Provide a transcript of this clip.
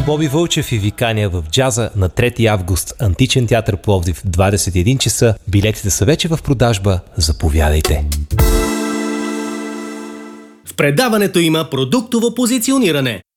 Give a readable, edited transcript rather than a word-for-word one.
Боби Вълчев и Викания в джаза на 3 август, Античен театър Пловдив, 21 часа. Билетите са вече в продажба. Заповядайте. В предаването има продуктово позициониране.